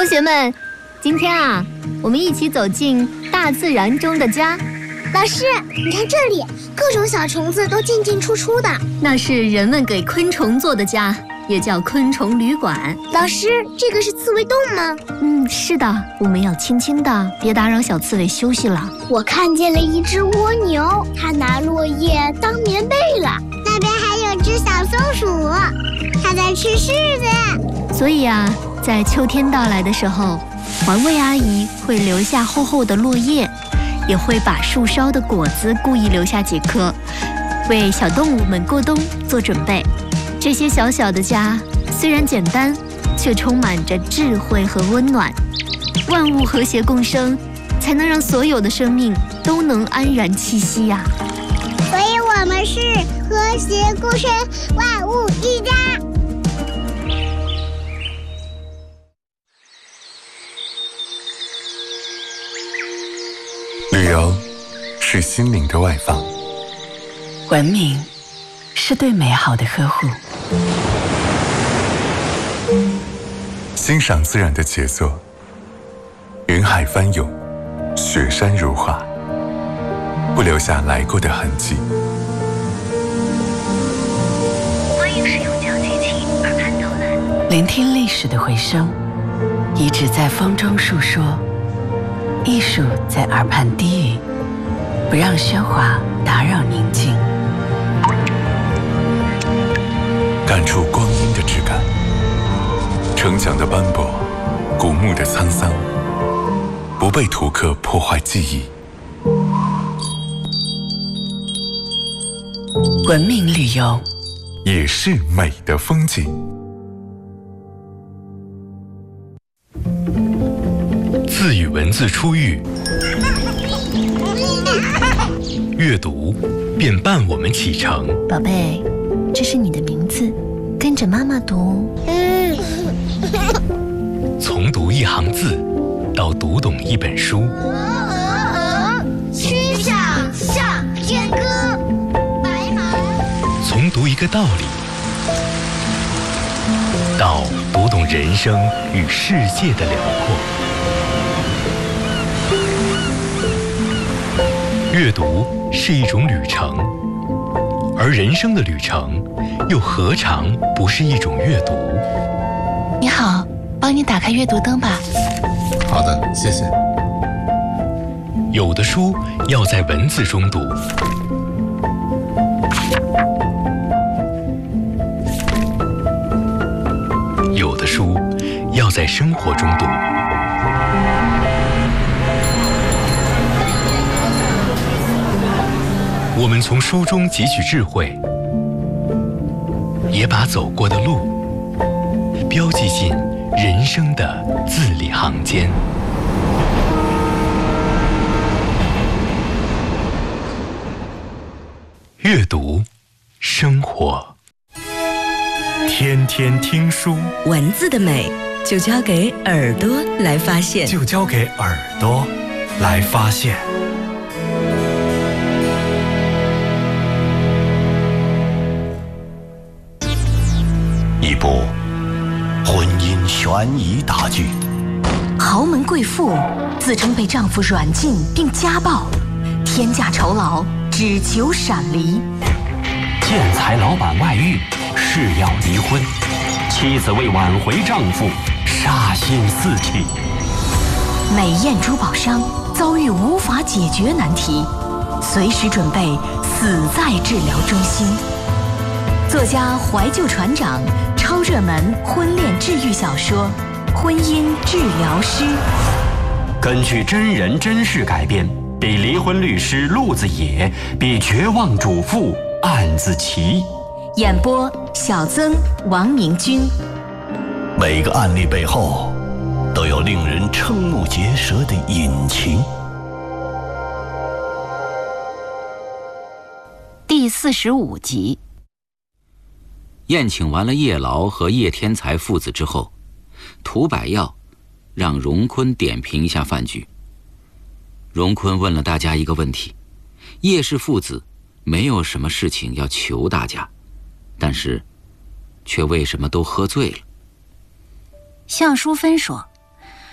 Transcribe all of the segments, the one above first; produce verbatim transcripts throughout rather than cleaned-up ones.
同学们，今天啊，我们一起走进大自然中的家。 老师，你看这里，各种小虫子都进进出出的。 那是人们给昆虫做的家，也叫昆虫旅馆。 老师，这个是刺猬洞吗？ 嗯，是的，我们要轻轻的，别打扰小刺猬休息了。 我看见了一只蜗牛，它拿落叶当棉被了。那边还有只小松鼠，它在吃柿子。 所以啊，在秋天到来的时候，环卫阿姨会留下厚厚的落叶，也会把树梢的果子故意留下几颗，为小动物们过冬做准备。这些小小的家虽然简单，却充满着智慧和温暖。万物和谐共生，才能让所有的生命都能安然栖息呀、啊。 所以我们是和谐共生，万物一家。 旅游是心灵的外放， 文明是对美好的呵护， 欣赏自然的杰作，云海翻涌，雪山如画，不留下来过的痕迹。 欢迎使用讲解器耳畔导览， 聆听历史的回声，遗址在风中述说，艺术在耳畔低语，不让喧哗打扰宁静， 感触光阴的质感，城墙的斑驳，古墓的沧桑，不被图刻破坏记忆。 文明旅游也是美的风景。 字与文字初遇，阅读便伴我们启程。 宝贝，这是你的名字，跟着妈妈读。 嗯， 从读一行字到读懂一本书， 曲项向天歌，白马。 从读一个道理到读懂人生与世界的辽阔。阅读是一种旅程，而人生的旅程又何尝不是一种阅读？ 你好，帮你打开阅读灯吧。 好的，谢谢。 有的书要在文字中读，有的书要在生活中读。我们从书中汲取智慧，也把走过的路标记进人生的字里行间。阅读，生活。 天天听书， 文字的美就交给耳朵来发现， 就交给耳朵来发现。 一部婚姻悬疑大剧， 豪门贵妇自称被丈夫软禁并家暴，天价酬劳只求闪离。 建材老板外遇，誓要离婚，妻子为挽回丈夫杀心四起。 美艳珠宝商遭遇无法解决难题，随时准备死在治疗中心。作家怀旧船长超热门婚恋治愈小说《婚姻治疗师》， 根据真人真事改编，比离婚律师陆子野，比绝望主妇案子奇。 演播小曾、王明君。 每个案例背后都有令人瞠目结舌的隐情。 第四十五集。 宴请完了叶劳和叶天才父子之后，涂百耀让荣坤点评一下饭局。荣坤问了大家一个问题：叶氏父子没有什么事情要求大家，但是却为什么都喝醉了？ 向淑芬说，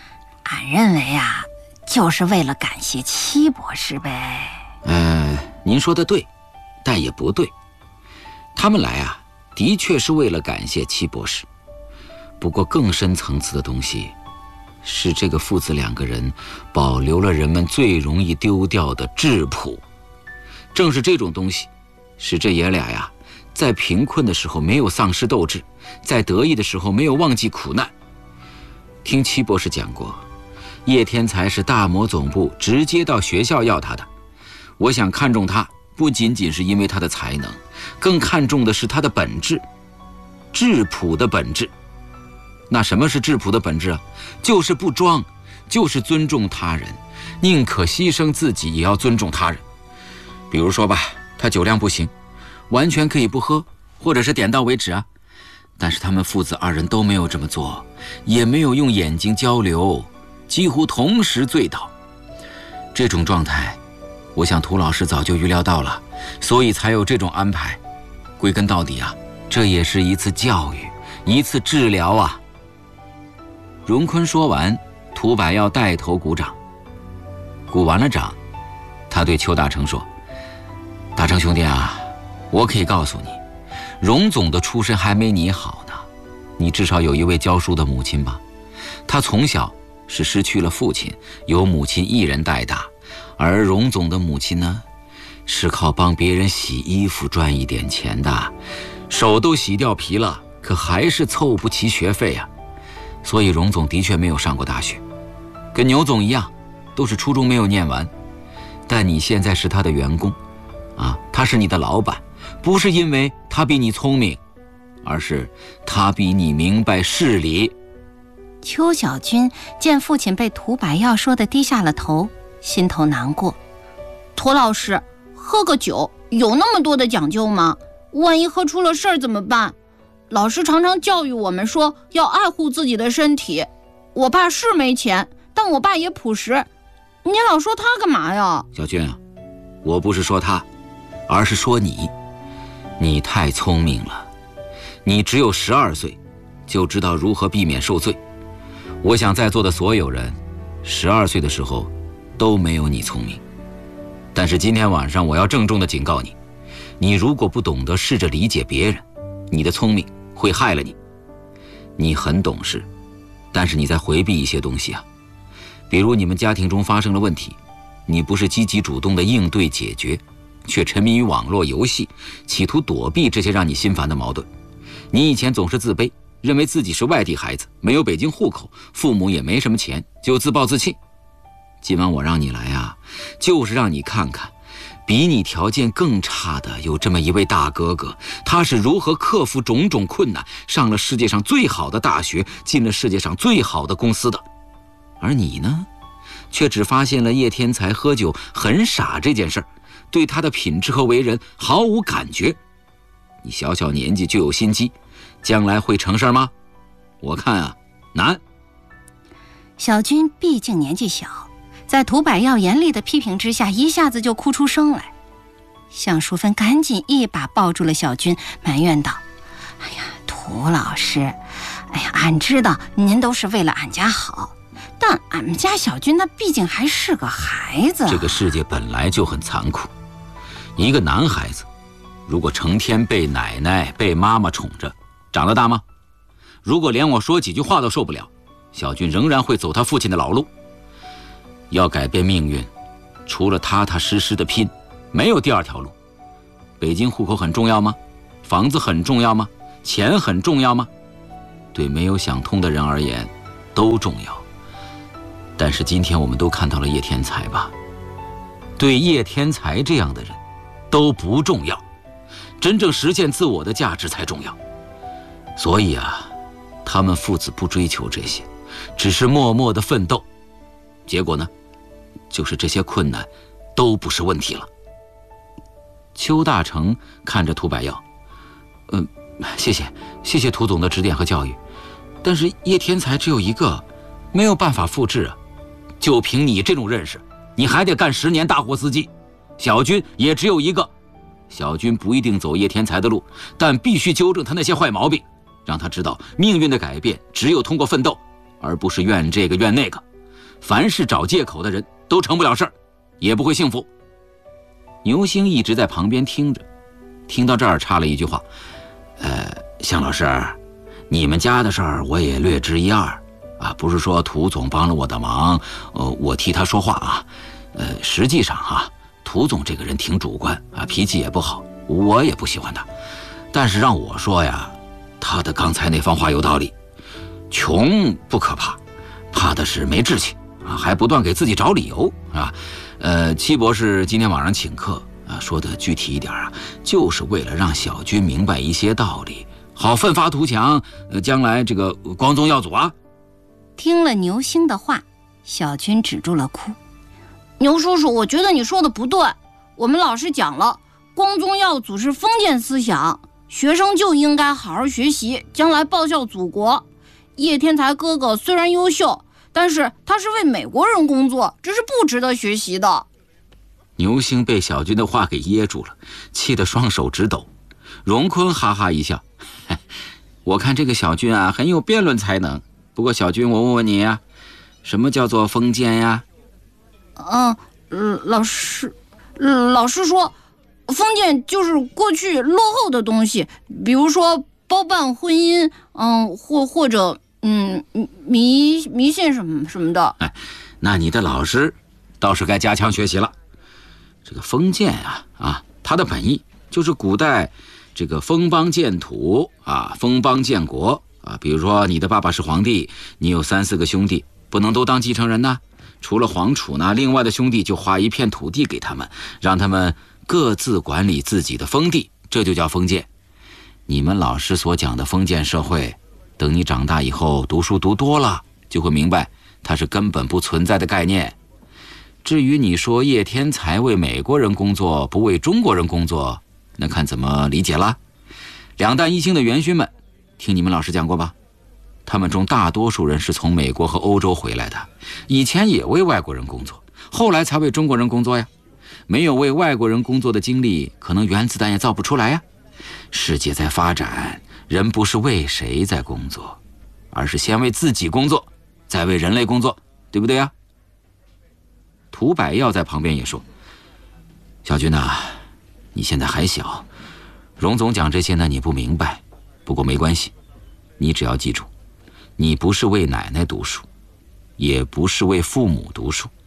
认为啊，就是为了感谢戚博士呗。 呃，您说的对，但也不对。他们来啊，的确是为了感谢戚博士。不过更深层次的东西，是这个父子两个人保留了人们最容易丢掉的质朴。正是这种东西，使这爷俩呀，在贫困的时候没有丧失斗志，在得意的时候没有忘记苦难。听戚博士讲过，叶天才是大魔总部直接到学校要他的。我想看中他，不仅仅是因为他的才能，更看重的是他的本质，质朴的本质。那什么是质朴的本质啊？就是不装，就是尊重他人，宁可牺牲自己也要尊重他人。比如说吧，他酒量不行，完全可以不喝，或者是点到为止啊。但是他们父子二人都没有这么做，也没有用眼睛交流，几乎同时醉倒。这种状态，我想涂老师早就预料到了，所以才有这种安排。归根到底啊，这也是一次教育，一次治疗啊。荣坤说完，涂百耀带头鼓掌。鼓完了掌，他对邱大成说：“大成兄弟啊，我可以告诉你，荣总的出身还没你好呢。你至少有一位教书的母亲吧？他从小是失去了父亲，由母亲一人带大，而荣总的母亲呢，是靠帮别人洗衣服赚一点钱的，手都洗掉皮了，可还是凑不齐学费啊。所以荣总的确没有上过大学，跟牛总一样，都是初中没有念完。但你现在是他的员工啊，他是你的老板，不是因为他比你聪明，而是他比你明白事理。” 邱小军见父亲被涂百耀说的低下了头，心头难过。涂老师，喝个酒有那么多的讲究吗？万一喝出了事儿怎么办？老师常常教育我们说要爱护自己的身体。我爸是没钱，但我爸也朴实。你老说他干嘛呀？ 小军啊，我不是说他，而是说你。你太聪明了，你只有十二岁，就知道如何避免受罪。我想在座的所有人，十二岁的时候都没有你聪明。但是今天晚上我要郑重地警告你，你如果不懂得试着理解别人，你的聪明会害了你。你很懂事，但是你在回避一些东西啊。比如你们家庭中发生了问题，你不是积极主动的应对解决，却沉迷于网络游戏，企图躲避这些让你心烦的矛盾。你以前总是自卑，认为自己是外地孩子，没有北京户口，父母也没什么钱，就自暴自弃。今晚我让你来啊，就是让你看看比你条件更差的有这么一位大哥哥，他是如何克服种种困难，上了世界上最好的大学，进了世界上最好的公司的。而你呢，却只发现了叶天才喝酒很傻这件事儿，对他的品质和为人毫无感觉。你小小年纪就有心机，将来会成事吗？我看啊，难。 小军毕竟年纪小，在涂百耀严厉的批评之下，一下子就哭出声来。向淑芬赶紧一把抱住了小军，埋怨道：“哎呀，涂老师，哎呀，俺知道您都是为了俺家好，但俺们家小军他毕竟还是个孩子。 这个世界本来就很残酷，一个男孩子如果成天被奶奶被妈妈宠着，长得大吗？如果连我说几句话都受不了，小军仍然会走他父亲的老路。要改变命运，除了踏踏实实的拼，没有第二条路。北京户口很重要吗？房子很重要吗？钱很重要吗？对没有想通的人而言都重要。但是今天我们都看到了叶天才吧，对叶天才这样的人都不重要，真正实现自我的价值才重要。所以啊，他们父子不追求这些，只是默默的奋斗。结果呢，就是这些困难都不是问题了。邱大成看着涂百耀，嗯，谢谢谢谢涂总的指点和教育，但是叶天才只有一个，没有办法复制啊。就凭你这种认识，你还得干十年大货司机。小军也只有一个，小军不一定走叶天才的路，但必须纠正他那些坏毛病，让他知道命运的改变只有通过奋斗，而不是怨这个怨那个。 凡是找借口的人都成不了事儿，也不会幸福。牛星一直在旁边听着，听到这儿插了一句话：呃，向老师，你们家的事儿我也略知一二啊，不是说涂总帮了我的忙，呃，我替他说话啊。呃，实际上啊，涂总这个人挺主观啊，脾气也不好，我也不喜欢他。但是让我说呀，他的刚才那番话有道理，穷不可怕，怕的是没志气啊，还不断给自己找理由啊。呃，戚博士今天晚上请客啊，说的具体一点啊，就是为了让小军明白一些道理，好奋发图强，呃，将来这个光宗耀祖啊。 听了牛星的话，小军止住了哭。牛叔叔，我觉得你说的不对，我们老师讲了，光宗耀祖是封建思想，学生就应该好好学习，将来报效祖国。叶天才哥哥虽然优秀，但是他是为美国人工作，这是不值得学习的。 牛星被小军的话给噎住了，气得双手直抖。荣坤哈哈一笑，我看这个小军啊很有辩论才能。不过小军，我问问你呀、啊，什么叫做封建呀？ 嗯、呃，老师，老师说，封建就是过去落后的东西，比如说包办婚姻，嗯，或或者嗯迷迷信什么什么的。 哎，那你的老师倒是该加强学习了。这个封建啊啊，它的本意就是古代这个封邦建土啊，封邦建国啊。比如说你的爸爸是皇帝，你有三四个兄弟，不能都当继承人呢。除了皇储呢，另外的兄弟就划一片土地给他们，让他们各自管理自己的封地，这就叫封建。你们老师所讲的封建社会，等你长大以后读书读多了，就会明白它是根本不存在的概念。至于你说叶天才为美国人工作，不为中国人工作，那看怎么理解了。两弹一星的元勋们，听你们老师讲过吧？他们中大多数人是从美国和欧洲回来的，以前也为外国人工作，后来才为中国人工作呀。没有为外国人工作的经历，可能原子弹也造不出来呀。世界在发展，人不是为谁在工作，而是先为自己工作，再为人类工作，对不对呀？涂百耀在旁边也说：小军呐，你现在还小，荣总讲这些呢你不明白，不过没关系，你只要记住，你不是为奶奶读书，也不是为父母读书，